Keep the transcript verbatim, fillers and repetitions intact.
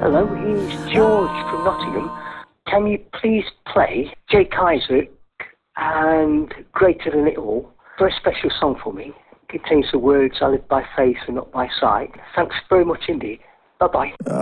Hello, it's George from Nottingham. Can you please play Jake Isaac and Greater Than It All? Very special song for me. It contains the words, I live by faith and not by sight. Thanks very much indeed. Bye-bye.